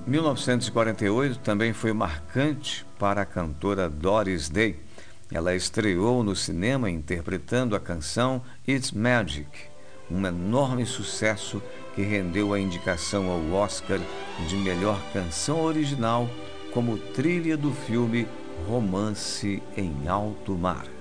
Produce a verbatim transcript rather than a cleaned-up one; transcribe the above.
mil novecentos e quarenta e oito também foi marcante para a cantora Doris Day. Ela estreou no cinema interpretando a canção It's Magic, um enorme sucesso que rendeu a indicação ao Oscar de melhor canção original como trilha do filme Romance em Alto Mar.